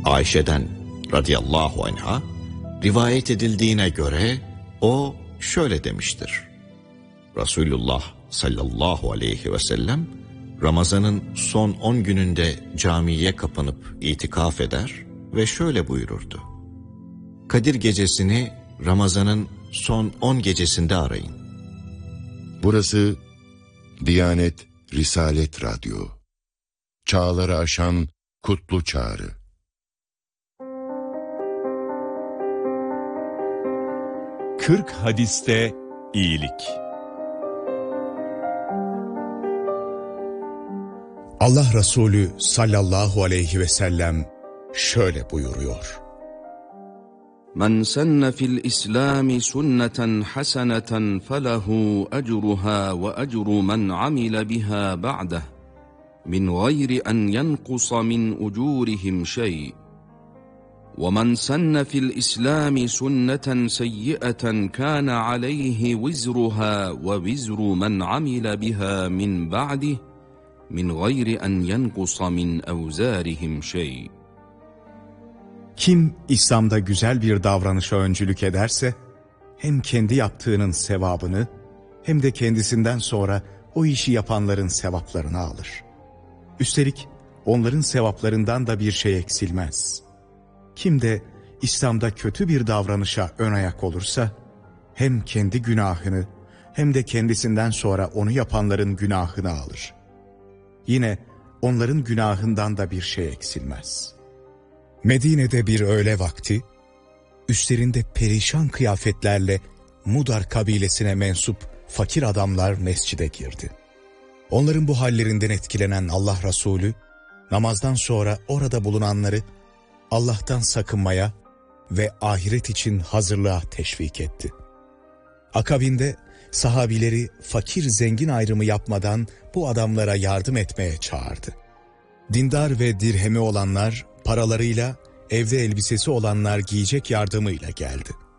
Ayşe'den radıyallahu anha rivayet edildiğine göre o şöyle demiştir. Resulullah sallallahu aleyhi ve sellem Ramazan'ın son 10 gününde camiye kapanıp itikaf eder ve şöyle buyururdu. Kadir gecesini Ramazan'ın son 10 gecesinde arayın. Burası Diyanet Risalet Radyo. Çağları aşan kutlu çağrı. Kırk hadiste iyilik. Allah Resulü sallallahu aleyhi ve sellem şöyle buyuruyor. Men senne fil İslami sünneten haseneten felehu ecruha ve ecru men amile biha ba'deh min gayri en yenkusa min ucurihim şey. وَمَنْ سَنَّ فِي الْإِسْلَامِ سُنَّةً سَيِّئَةً كَانَ عَلَيْهِ وِزْرُهَا وَوِزْرُ مَنْ عَمِلَ بِهَا مِنْ بَعْدِهِ مِنْ غَيْرِ أَنْ يَنْقُصَ مِنْ أَوْزَارِهِمْ شَيْءٍ. Kim İslam'da güzel bir davranışa öncülük ederse, hem kendi yaptığının sevabını, hem de kendisinden sonra o işi yapanların sevaplarını alır. Üstelik onların sevaplarından da bir şey eksilmez. Kim de İslam'da kötü bir davranışa ön ayak olursa, hem kendi günahını hem de kendisinden sonra onu yapanların günahını alır. Yine onların günahından da bir şey eksilmez. Medine'de bir öğle vakti, üstlerinde perişan kıyafetlerle Mudar kabilesine mensup fakir adamlar mescide girdi. Onların bu hallerinden etkilenen Allah Resulü, namazdan sonra orada bulunanları Allah'tan sakınmaya ve ahiret için hazırlığa teşvik etti. Akabinde sahabileri fakir zengin ayrımı yapmadan bu adamlara yardım etmeye çağırdı. Dindar ve dirhemi olanlar paralarıyla, evde elbisesi olanlar giyecek yardımıyla geldi.